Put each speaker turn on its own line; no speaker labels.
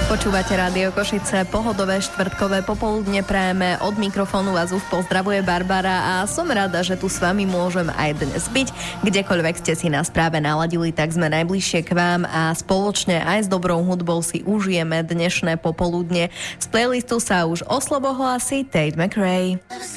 Počúvate Rádio Košice, pohodové štvrtkové popoludne prajeme. Od mikrofónu vás už pozdravuje Barbara a som rada, že tu s vami môžem aj dnes byť. Kdekoľvek ste si nás práve naladili, tak sme najbližšie k vám a spoločne aj s dobrou hudbou si užijeme dnešné popoludne. Z playlistu sa už oslobohlási Tate McRae.